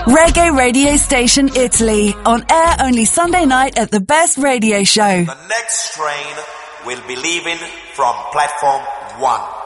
Reggae radio station Italy, on air only Sunday night at the Best Radio Show. The next train will be leaving from platform 1.